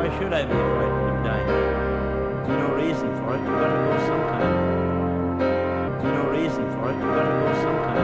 Why should I be frightened of dying? There's no reason for it. You've got to go